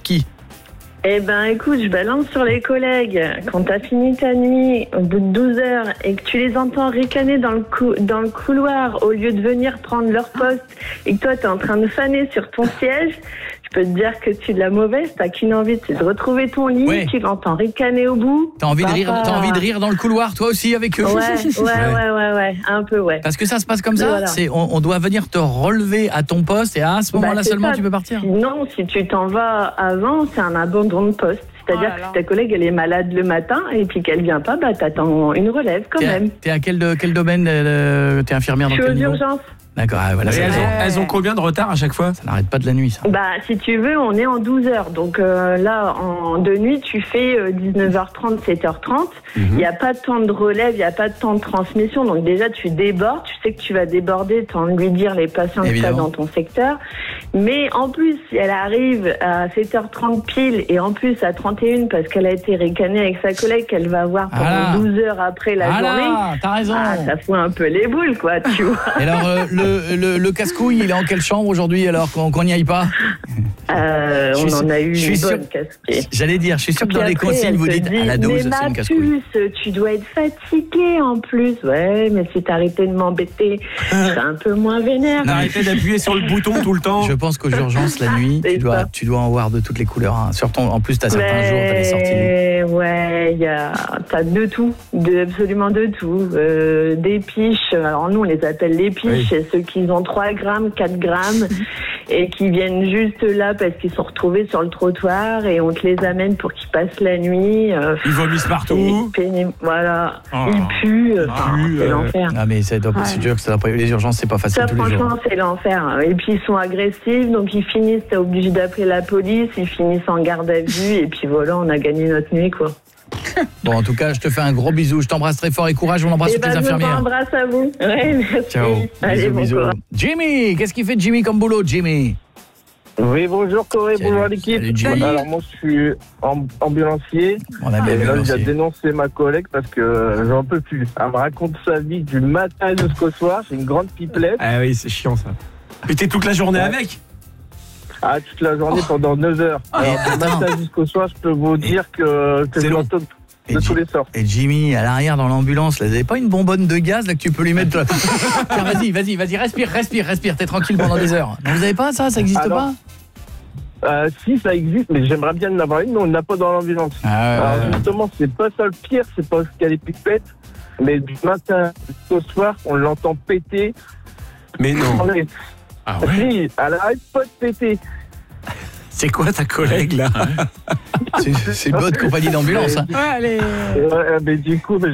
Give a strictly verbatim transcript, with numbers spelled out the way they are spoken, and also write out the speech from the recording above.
qui ? Eh ben, écoute, je balance sur les collègues. Quand t'as fini ta nuit, au bout de douze heures, et que tu les entends ricaner dans le, cou- dans le couloir, au lieu de venir prendre leur poste, et que toi, t'es en train de faner sur ton siège, je peux te dire que tu es de la mauvaise. T'as qu'une envie, c'est de retrouver ton lit, Ouais. tu l'entends ricaner au bout. T'as envie, de rire, Papa. t'as envie de rire dans le couloir, toi aussi, avec eux. Ouais, ouais, ouais, ouais, ouais, un peu, ouais. Parce que ça se passe comme ça, Voilà. c'est, on, on doit venir te relever à ton poste et à ce moment-là Bah, c'est seulement ça. tu peux partir. Sinon, si tu t'en vas avant, c'est un abandon de poste. C'est-à-dire Oh là là. que si ta collègue, elle est malade le matin et puis qu'elle vient pas, bah t'attends une relève quand T'es à, même. t'es à quel, de- quel domaine euh, T'es infirmière Je dans suis quel aux niveau? urgences. D'accord, ah, voilà, Et ça, elles, ont, Ouais. elles ont combien de retard à chaque fois? ça n'arrête pas de la nuit, ça. Bah, si tu veux, on est en douze heures. Donc euh, là, en de nuit, tu fais euh, dix-neuf heures trente, sept heures trente. Il n'y a pas de temps de relève, il n'y a pas de temps de transmission. Donc déjà, tu débordes. Tu sais que tu vas déborder, tu as envie de lui dire les patients que tu as Évidemment. dans ton secteur. Mais en plus, si elle arrive à sept heures trente pile et en plus à trente et une parce qu'elle a été ricanée avec sa collègue qu'elle va voir pendant Ah là. douze heures après la Ah journée, là, t'as raison. ah, ça fout un peu les boules, quoi, tu vois. Et alors, euh, le, le, le casse-couille, il est en quelle chambre aujourd'hui alors qu'on qu'on n'y aille pas? Euh, Je on suis en a eu je suis une sûr- bonne casquette. J'allais dire, je suis sûr que dans Puis les après, consignes, elle vous te dites dit, à la douze, mais c'est ma une casse-couille. puce, tu dois être fatiguée en plus. Ouais, mais si t'arrêtais de m'embêter, je serais un peu moins vénère. Arrêtez d'appuyer sur le bouton tout le temps. Je pense qu'aux urgences, la nuit, tu C'est dois, ça. tu dois en voir de toutes les couleurs. Hein. Surtout, en plus, t'as certains jours, t'as des sorties. Mais ouais, il y a, t'as de tout, de, absolument de tout. Euh, des piches, alors nous on les appelle les piches, Oui. c'est ceux qui ont trois grammes, quatre grammes et qui viennent juste là parce qu'ils sont retrouvés sur le trottoir et on te les amène pour qu'ils passent la nuit. Euh, Ils vomissent partout. c'est pénible, voilà, Oh. ils puent, euh, Ah, c'est euh, l'enfer. Ah, mais c'est c'est dur que ça doit pas- les urgences, c'est pas facile Ça, tous les jours. franchement, c'est l'enfer. Et puis, ils sont agressifs, donc ils finissent, t'es obligé d'appeler la police, ils finissent en garde à vue, et puis voilà, on a gagné notre nuit, quoi. Bon, en tout cas, je te fais un gros bisou. Je t'embrasse très fort et courage. On embrasse Et toutes ben, les je infirmières. t'embrasse à vous. Ouais, merci. Ciao. Allez, Bisous, bon bisous. courage. Jimmy, qu'est-ce qu'il fait Jimmy comme boulot, Jimmy? Oui, bonjour Corée, Salut. bonjour l'équipe. Salut, Jimmy. Alors moi je suis amb- ambulancier On a bien et vu là j'ai aussi. dénoncé ma collègue parce que j'en peux plus. Elle me raconte sa vie du matin jusqu'au soir, c'est une grande pipelette. Ah oui, c'est chiant ça. Et t'es toute la journée avec? Ah, toute la journée pendant neuf heures. Alors Et du attends. matin jusqu'au soir, je peux vous dire que, que C'est je long. l'entends Et de Ji- tous les sorts. Et Jimmy, à l'arrière dans l'ambulance, là, vous avez pas une bonbonne de gaz là que tu peux lui mettre là Tiens, vas-y, vas-y, vas-y, respire, respire, respire, t'es tranquille pendant des heures. Non, vous avez pas ça, ça existe Ah non. pas? Euh, si, ça existe, mais j'aimerais bien en avoir une, mais on n'a pas dans l'ambulance. Ah, Alors justement, c'est pas ça le pire, c'est pas qu'elle est pipette, mais du matin jusqu'au soir, on l'entend péter. Mais non. On est- Ah ouais. Si, elle arrête pas de péter. C'est quoi ta collègue là? c'est c'est une bonne compagnie d'ambulance. Hein. Ouais, allez. Ouais, mais du coup, mais